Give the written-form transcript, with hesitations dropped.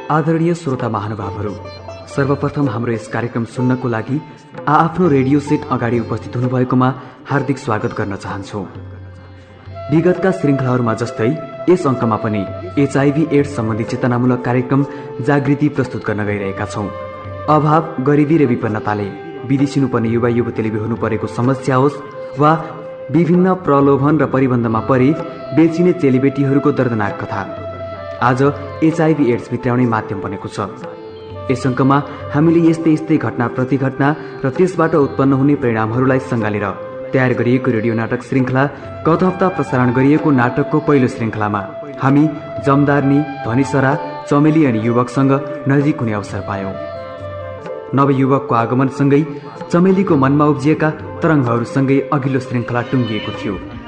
आदरणीय श्रोता महानुभावहरू, सर्वप्रथम हाम्रो यस कार्यक्रम सुन्नको लागि आफ्नो रेडियो सेट अगाडि उपस्थित हुनुभएकोमा हार्दिक स्वागत गर्न चाहन्छौँ। विगतका श्रृङ्खलाहरूमा जस्तै यस अङ्कमा पनि HIV एड्स सम्बन्धी चेतनामूलक कार्यक्रम जागृति प्रस्तुत गर्न गइरहेका छौँ। अभाव, गरिबी र विपन्नताले विदेशिनुपर्ने युवा युवतीले बिहोर्नु परेको समस्या होस् वा विभिन्न प्रलोभन र परिबन्धमा परि बेचिने चेलीबेटीहरूको दर्दनाक कथा आज HIV एड्स भित्राउने माध्यम बनेको छ। यस अङ्कमा हामीले यस्तै घटना प्रतिघटना र त्यसबाट उत्पन्न हुने परिणामहरूलाई सँगालेर तयार गरिएको रेडियो नाटक श्रृङ्खला गत हप्ता प्रसारण गरिएको नाटकको पहिलो श्रृङ्खलामा हामी जमदारनी, धनीसरा, चमेली अनि युवकसँग नजिक हुने अवसर पायौँ। नवयुवकको आगमनसँगै चमेलीको मनमा उब्जिएका तरङ्गहरूसँगै अघिल्लो श्रृङ्खला टुङ्गिएको थियो।